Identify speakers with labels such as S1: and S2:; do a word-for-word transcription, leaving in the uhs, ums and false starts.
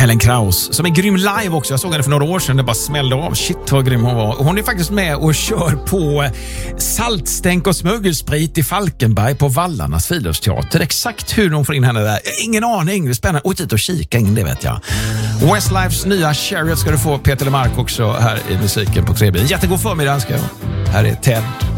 S1: Ellen Krauss, som är grym live också. Jag såg henne för några år sedan, det bara smällde av. Shit vad grym hon var. Hon är faktiskt med och kör på saltstänk och smuggelsprit i Falkenberg på Vallarnas friluftsteater. Exakt hur de får in henne där, ingen aning. Det är spännande. Och dit och kika in, det vet jag. Westlifes nya Chariot ska du få, Peter Lemark också här i musiken på tre B. Jättegod förmiddag ska jag. Här är Ted.